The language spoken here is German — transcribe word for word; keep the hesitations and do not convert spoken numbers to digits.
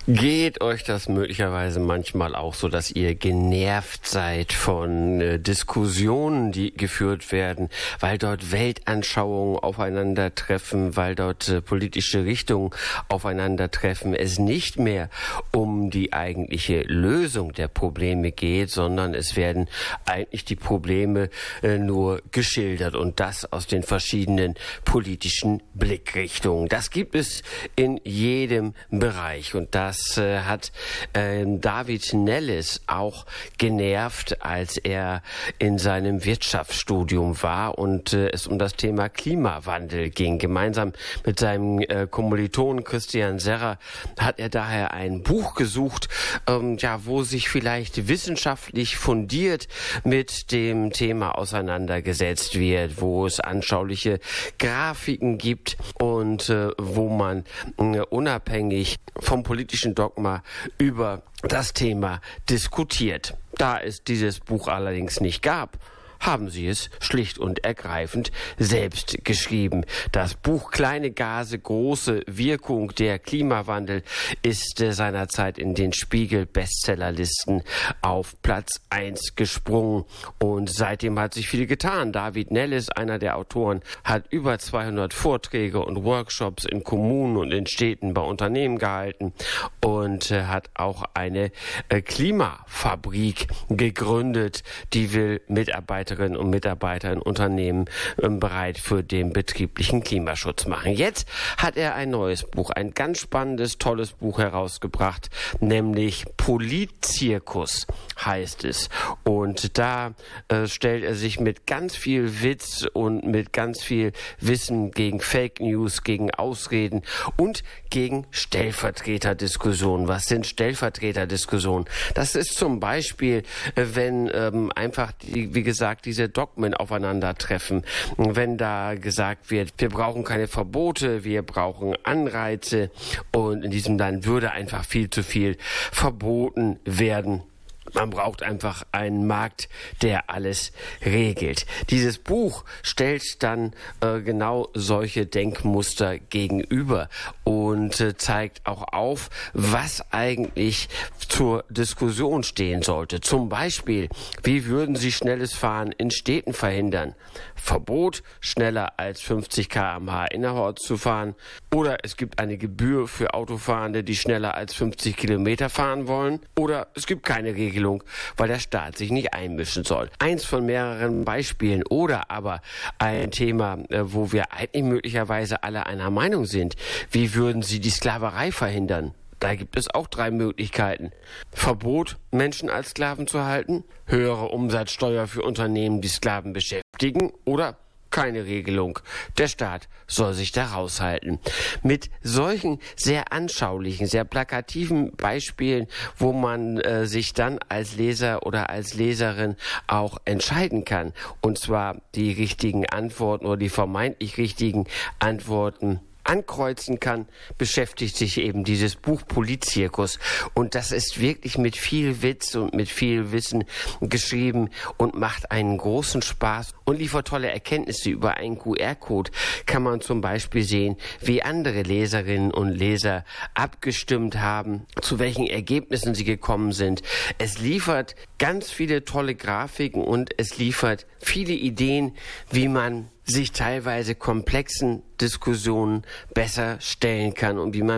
Geht euch das möglicherweise manchmal auch so, dass ihr genervt seid von äh, Diskussionen, die geführt werden, weil dort Weltanschauungen aufeinandertreffen, weil dort äh, politische Richtungen aufeinandertreffen, es nicht mehr um die eigentliche Lösung der Probleme geht, sondern es werden eigentlich die Probleme äh, nur geschildert und das aus den verschiedenen politischen Blickrichtungen. Das gibt es in jedem Bereich und das Das äh, hat äh, David Nelles auch genervt, als er in seinem Wirtschaftsstudium war und äh, es um das Thema Klimawandel ging. Gemeinsam mit seinem äh, Kommilitonen Christian Serrer hat er daher ein Buch gesucht, ähm, ja, wo sich vielleicht wissenschaftlich fundiert mit dem Thema auseinandergesetzt wird, wo es anschauliche Grafiken gibt und äh, wo man äh, unabhängig vom politischen Dogma über das Thema diskutiert. Da es dieses Buch allerdings nicht gab, haben sie es schlicht und ergreifend selbst geschrieben. Das Buch Kleine Gase, große Wirkung, der Klimawandel ist äh, seinerzeit in den Spiegel-Bestsellerlisten auf Platz eins gesprungen und seitdem hat sich viel getan. David Nelles, einer der Autoren, hat über zweihundert Vorträge und Workshops in Kommunen und in Städten bei Unternehmen gehalten und äh, hat auch eine äh, Klimafabrik gegründet, die will Mitarbeiter und Mitarbeiter in Unternehmen bereit für den betrieblichen Klimaschutz machen. Jetzt hat er ein neues Buch, ein ganz spannendes, tolles Buch herausgebracht, nämlich Politzirkus heißt es. Und da äh, stellt er sich mit ganz viel Witz und mit ganz viel Wissen gegen Fake News, gegen Ausreden und gegen Stellvertreterdiskussionen. Was sind Stellvertreterdiskussionen? Das ist zum Beispiel, äh, wenn ähm, einfach, die, wie gesagt, diese Dogmen aufeinandertreffen. Wenn da gesagt wird, wir brauchen keine Verbote, wir brauchen Anreize und in diesem Land würde einfach viel zu viel verboten werden. Man braucht einfach einen Markt, der alles regelt. Dieses Buch stellt dann äh, genau solche Denkmuster gegenüber und äh, zeigt auch auf, was eigentlich zur Diskussion stehen sollte. Zum Beispiel, wie würden Sie schnelles Fahren in Städten verhindern? Verbot, schneller als fünfzig Kilometer pro Stunde innerorts zu fahren. Oder es gibt eine Gebühr für Autofahrende, die schneller als fünfzig Kilometer fahren wollen. Oder es gibt keine Regelung, weil der Staat sich nicht einmischen soll. Eins von mehreren Beispielen oder aber ein Thema, wo wir eigentlich möglicherweise alle einer Meinung sind. Wie würden Sie die Sklaverei verhindern? Da gibt es auch drei Möglichkeiten. Verbot, Menschen als Sklaven zu halten, höhere Umsatzsteuer für Unternehmen, die Sklaven beschäftigen oder keine Regelung. Der Staat soll sich da raushalten. Mit solchen sehr anschaulichen, sehr plakativen Beispielen, wo man äh, sich dann als Leser oder als Leserin auch entscheiden kann. Und zwar die richtigen Antworten oder die vermeintlich richtigen Antworten ankreuzen kann, beschäftigt sich eben dieses Buch Politzirkus. Und das ist wirklich mit viel Witz und mit viel Wissen geschrieben und macht einen großen Spaß und liefert tolle Erkenntnisse. Über einen Q R-Code kann man zum Beispiel sehen, wie andere Leserinnen und Leser abgestimmt haben, zu welchen Ergebnissen sie gekommen sind. Es liefert ganz viele tolle Grafiken und es liefert viele Ideen, wie man sich teilweise komplexen Diskussionen besser stellen kann und wie man